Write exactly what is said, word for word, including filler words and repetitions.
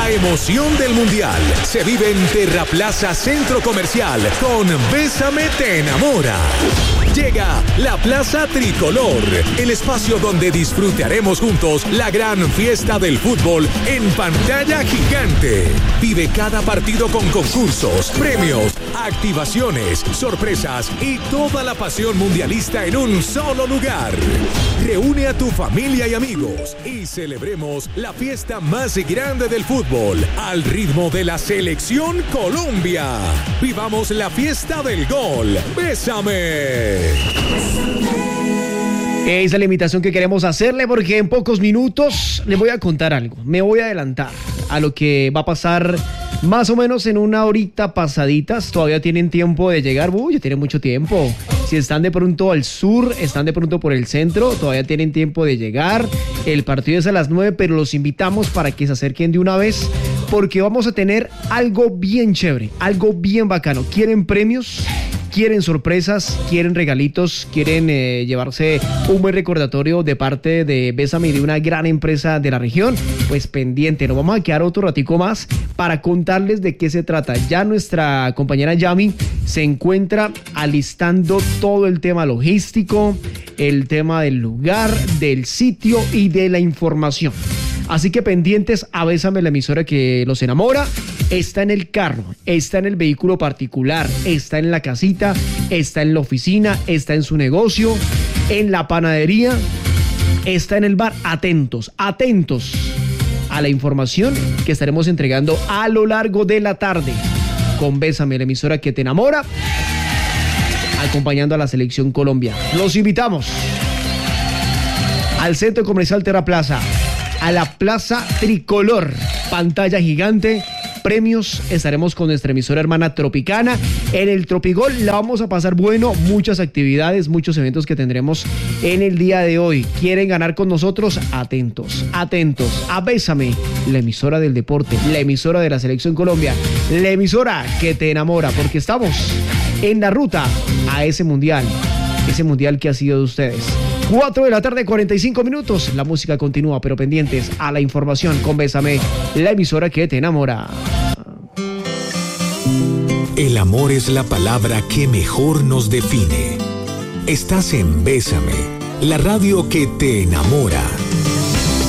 La emoción del Mundial se vive en Terraplaza Centro Comercial con Bésame te enamora. Llega la Plaza Tricolor, el espacio donde disfrutaremos juntos la gran fiesta del fútbol en pantalla gigante. Vive cada partido con concursos, premios, activaciones, sorpresas y toda la pasión mundialista en un solo lugar. Reúne a tu familia y amigos y celebremos la fiesta más grande del fútbol al ritmo de la Selección Colombia. Vivamos la fiesta del gol. ¡Bésame! Esa es la invitación que queremos hacerle, porque en pocos minutos les voy a contar algo. Me voy a adelantar a lo que va a pasar más o menos en una horita pasaditas. Todavía tienen tiempo de llegar. Uy, ya tienen mucho tiempo. Si están de pronto al sur, están de pronto por el centro, todavía tienen tiempo de llegar. El partido es a las nueve, pero los invitamos para que se acerquen de una vez, porque vamos a tener algo bien chévere, algo bien bacano. ¿Quieren premios? ¿Quieren sorpresas? ¿Quieren regalitos? ¿Quieren eh, llevarse un buen recordatorio de parte de Bésame y de una gran empresa de la región? Pues pendiente, nos vamos a quedar otro ratico más para contarles de qué se trata. Ya nuestra compañera Yami se encuentra alistando todo el tema logístico, el tema del lugar, del sitio y de la información. Así que pendientes a Bésame, la emisora que los enamora. Está en el carro, está en el vehículo particular, está en la casita, está en la oficina, está en su negocio, en la panadería, está en el bar. Atentos, atentos a la información que estaremos entregando a lo largo de la tarde con Bésame, la emisora que te enamora, acompañando a la Selección Colombia. Los invitamos al Centro Comercial Terraplaza, a la Plaza Tricolor, pantalla gigante, premios. Estaremos con nuestra emisora hermana Tropicana. En el Tropigol la vamos a pasar bueno, muchas actividades, muchos eventos que tendremos en el día de hoy. ¿Quieren ganar con nosotros? Atentos, atentos a Bésame, la emisora del deporte, la emisora de la Selección Colombia, la emisora que te enamora, porque estamos en la ruta a ese mundial, ese mundial que ha sido de ustedes. cuatro de la tarde, cuarenta y cinco minutos. La música continúa, pero pendientes a la información con Bésame, la emisora que te enamora. El amor es la palabra que mejor nos define. Estás en Bésame, la radio que te enamora.